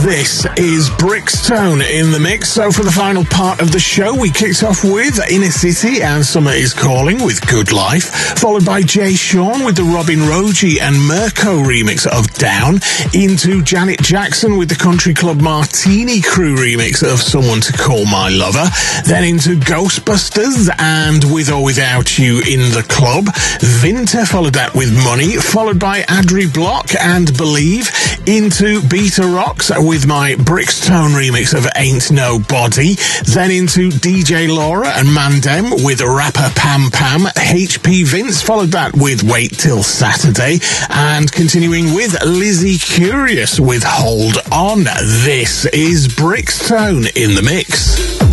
This is Brixtone in the mix. So for the final part of the show, we kicked off with Inner City and Summer Is Calling with Good Life, followed by Jay Sean with the Robin Roji and Mirko remix of Down, into Janet Jackson with the Country Club Martini Crew remix of Someone to Call My Lover, then into Ghostbusters and With or Without You in the Club. Vinter followed that with Money, followed by Adri Block and Believe, into Beta Rocks with my Brixtone remix of Ain't Nobody, then into DJ Laura and Mandem with rapper Pam Pam. HP Vince followed that with Wait Till Saturday, and continuing with Lizzie Curious with Hold On. This is Brixtone in the mix.